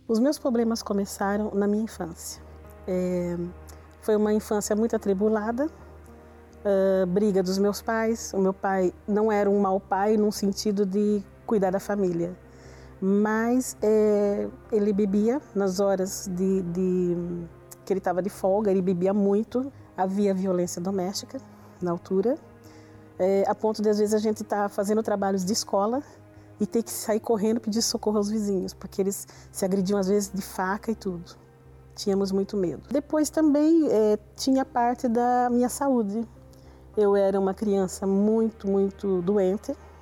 Os meus problemas começaram na minha infância. Foi uma infância muito atribulada, briga dos meus pais. O meu pai não era um mau pai no sentido de cuidar da família, mas ele bebia nas horas que ele estava de folga, ele bebia muito. Havia violência doméstica na altura, a ponto de às vezes a gente estar fazendo trabalhos de escola e ter que sair correndo pedir socorro aos vizinhos, porque eles se agrediam às vezes de faca e tudo. Tínhamos muito medo. Depois também tinha parte da minha saúde. Eu era uma criança muito doente.